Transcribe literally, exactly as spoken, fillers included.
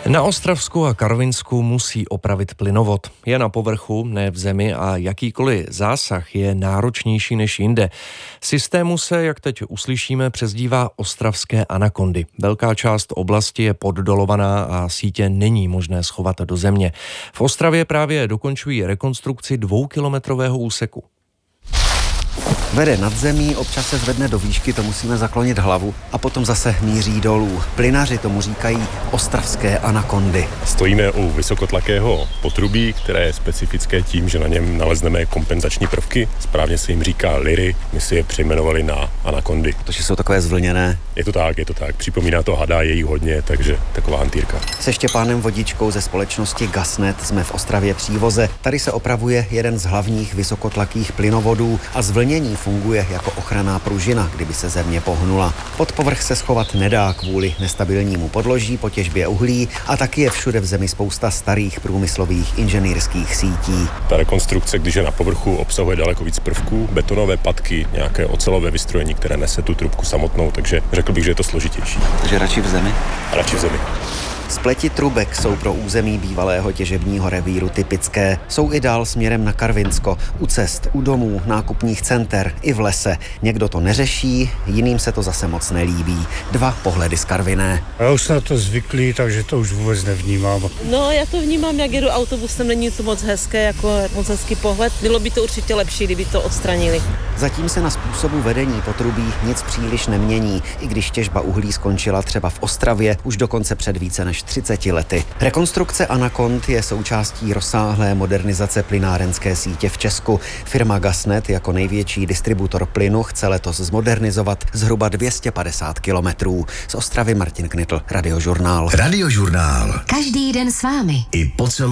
Na Ostravsku a Karvinsku musí opravit plynovod. Je na povrchu, ne v zemi a jakýkoliv zásah je náročnější než jinde. Systému se, jak teď uslyšíme, přezdívá ostravské anakondy. Velká část oblasti je poddolovaná a sítě není možné schovat do země. V Ostravě právě dokončují rekonstrukci dvoukilometrového úseku. Vede nad zemí, občas se zvedne do výšky, to musíme zaklonit hlavu a potom zase míří dolů. Plynaři tomu říkají ostravské anakondy. Stojíme u vysokotlakého potrubí, které je specifické tím, že na něm nalezneme kompenzační prvky. Správně se jim říká liry, my si je přejmenovali na anakondy. Protože jsou takové zvlněné. Je to tak, je to tak. Připomíná to hada, je jí hodně, takže taková hantýrka. Se Štěpánem Vodičkou ze společnosti Gasnet jsme v Ostravě Přívoze. Tady se opravuje jeden z hlavních vysokotlakých plynovodů a zvlnění funguje jako ochranná pružina, kdyby se země pohnula. Pod povrch se schovat nedá kvůli nestabilnímu podloží po těžbě uhlí a taky je všude v zemi spousta starých průmyslových inženýrských sítí. Ta rekonstrukce, když je na povrchu, obsahuje daleko víc prvků, betonové patky, nějaké ocelové vystrojení, které nese tu trubku samotnou, takže řekl bych, že je to složitější. Takže radši v zemi? Radši v zemi. Spleti trubek jsou pro území bývalého těžebního revíru typické. Jsou i dál směrem na Karvinsko, u cest, u domů, nákupních center i v lese. Někdo to neřeší, jiným se to zase moc nelíbí. Dva pohledy z Karviné. Já už jsem na to zvyklý, takže to už vůbec nevnímám. No, já to vnímám, jak jedu autobusem, není to moc hezké, jako moc hezký pohled. Bylo by to určitě lepší, kdyby to odstranili. Zatím se na způsobu vedení potrubí nic příliš nemění, i když těžba uhlí skončila třeba v Ostravě už dokonce před více než třiceti lety. Rekonstrukce Anakond je součástí rozsáhlé modernizace plynárenské sítě v Česku. Firma Gasnet jako největší distributor plynu chce letos zmodernizovat zhruba dvě stě padesát kilometrů. Z Ostravy Martin Knitl, Radiožurnál. Radiožurnál. Každý den s vámi. I po celou